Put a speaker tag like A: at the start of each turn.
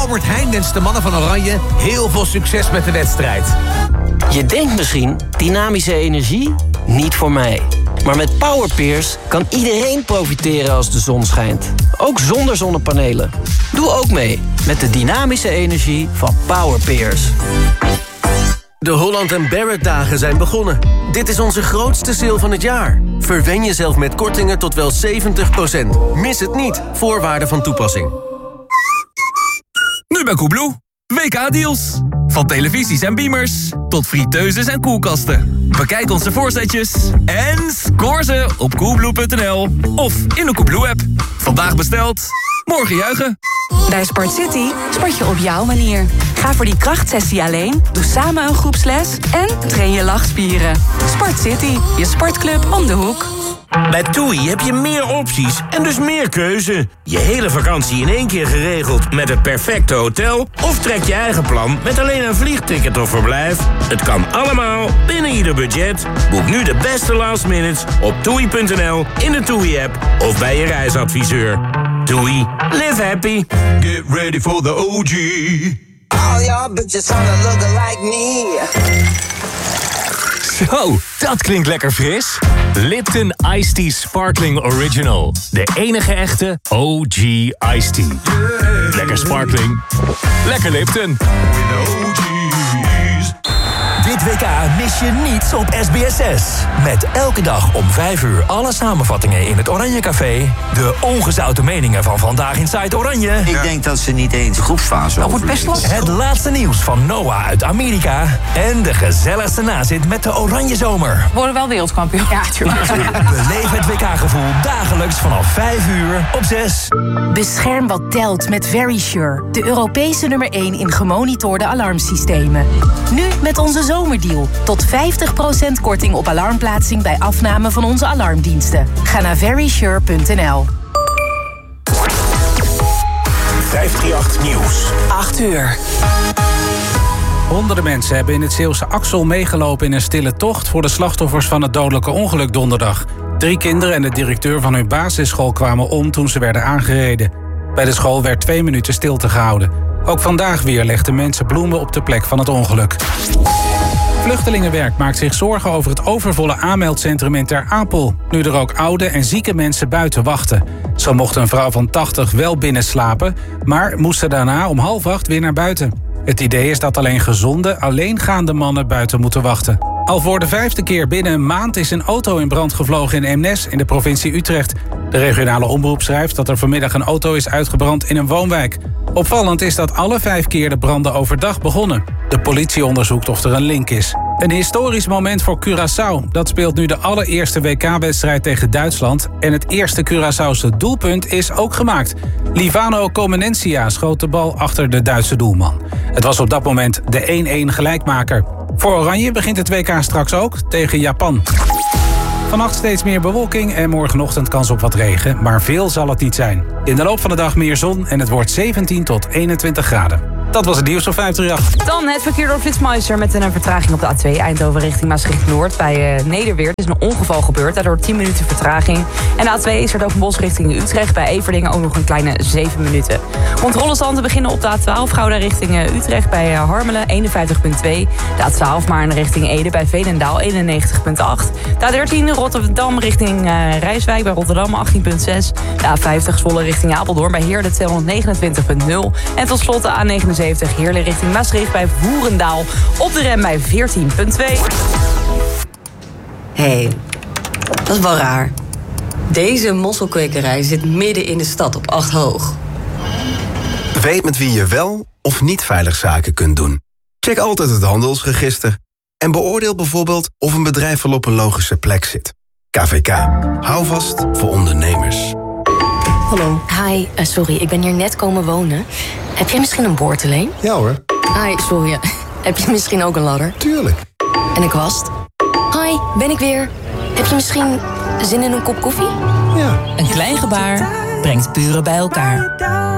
A: Albert Heijn wenst de mannen van Oranje heel veel succes met de wedstrijd.
B: Je denkt misschien, dynamische energie? Niet voor mij. Maar met Powerpeers kan iedereen profiteren als de zon schijnt. Ook zonder zonnepanelen. Doe ook mee met de dynamische energie van Powerpeers.
C: De Holland & Barrett dagen zijn begonnen. Dit is onze grootste sale van het jaar. Verwen jezelf met kortingen tot wel 70%. Mis het niet. Voorwaarden van toepassing.
D: Nu bij Koebloe. WK-deals. Van televisies en beamers tot friteuses en koelkasten. Bekijk onze voorzetjes en score ze op koebloe.nl of in de Koebloe-app. Vandaag besteld, morgen juichen.
E: Bij Sport City sport je op jouw manier. Ga voor die krachtsessie alleen, doe samen een groepsles en train je lachspieren. Sport City, je sportclub om de hoek.
F: Bij TUI heb je meer opties en dus meer keuze. Je hele vakantie in één keer geregeld met het perfecte hotel... of trek je eigen plan met alleen een vliegticket of verblijf. Het kan allemaal binnen ieder budget. Boek nu de beste last minutes op toei.nl, in de TUI-app of bij je reisadviseur. TUI, live happy.
G: Get ready for the OG.
H: All y'all bitches wanna look like me.
I: Zo, dat klinkt lekker fris. Lipton Iced Tea Sparkling Original. De enige echte OG Iced Tea. Lekker sparkling. Lekker Lipton.
J: Dit WK mis je niets op SBS6. Met elke dag om 5 uur alle samenvattingen in het Oranje Café. De ongezouten meningen van Vandaag Inside Oranje.
K: Ik denk dat ze niet eens de groepsfase overleven.
J: Het laatste nieuws van Noah uit Amerika. En de gezelligste nazit met de Oranje Zomer.
L: We worden wel wereldkampioen. Ja, tuurlijk.
J: Beleef het WK-gevoel dagelijks vanaf 5 uur op 6.
M: Bescherm wat telt met Verisure. De Europese nummer 1 in gemonitorde alarmsystemen. Nu met onze zomerdeal. Tot 50% korting op alarmplaatsing bij afname van onze alarmdiensten. Ga naar verisure.nl.
J: 538 Nieuws.
N: 8 uur. Honderden mensen hebben in het Zeeuwse Axel meegelopen in een stille tocht voor de slachtoffers van het dodelijke ongeluk donderdag. 3 kinderen en de directeur van hun basisschool kwamen om toen ze werden aangereden. Bij de school werd 2 minuten stilte gehouden. Ook vandaag weer legden mensen bloemen op de plek van het ongeluk. Vluchtelingenwerk maakt zich zorgen over het overvolle aanmeldcentrum in Ter Apel. Nu er ook oude en zieke mensen buiten wachten. Zo mocht een vrouw van 80 wel binnen slapen, maar moesten daarna om 7:30 weer naar buiten. Het idee is dat alleen gezonde, alleengaande mannen buiten moeten wachten. Al voor de 5e keer binnen een maand is een auto in brand gevlogen in Eemnes in de provincie Utrecht. De regionale omroep schrijft dat er vanmiddag een auto is uitgebrand in een woonwijk. Opvallend is dat alle 5 keer de branden overdag begonnen. De politie onderzoekt of er een link is. Een historisch moment voor Curaçao. Dat speelt nu de allereerste WK-wedstrijd tegen Duitsland. En het eerste Curaçaose doelpunt is ook gemaakt. Livano Comenencia schoot de bal achter de Duitse doelman. Het was op dat moment de 1-1 gelijkmaker. Voor Oranje begint het WK straks ook tegen Japan. Vannacht steeds meer bewolking en morgenochtend kans op wat regen. Maar veel zal het niet zijn. In de loop van de dag meer zon en het wordt 17 tot 21 graden. Dat was het nieuws op 538.
L: Dan het verkeer door Flitsmeister met een vertraging op de A2 Eindhoven richting Maastricht-Noord bij Nederweer. Er is een ongeval gebeurd, daardoor 10 minuten vertraging. En de A2 is er ook een bos richting Utrecht. Bij Everdingen ook nog een kleine 7 minuten. Controlestanden beginnen op de A12 Gouda richting Utrecht bij Harmelen 51,2. De A12 Maarn richting Ede bij Veenendaal 91,8. De A13 Rotterdam richting Rijswijk bij Rotterdam 18,6. De A50 Zwolle richting Apeldoorn bij Heerde 229,0. En tot slot de A79 Heerlen richting Maastricht bij Voerendaal op de rem bij 14,2.
O: Hé, dat is wel raar. Deze mosselkwekerij zit midden in de stad op 8 hoog.
P: Weet met wie je wel of niet veilig zaken kunt doen. Check altijd het handelsregister. En beoordeel bijvoorbeeld of een bedrijf wel op een logische plek zit. KVK. Hou vast voor ondernemers.
Q: Hallo. Hi, sorry, ik ben hier net komen wonen. Heb jij misschien een boord alleen?
P: Ja hoor.
Q: Hi, sorry. Heb je misschien ook een ladder?
P: Tuurlijk.
Q: En een kwast? Hi, ben ik weer. Heb je misschien zin in een kop koffie?
P: Ja.
R: Een klein gebaar brengt buren bij elkaar.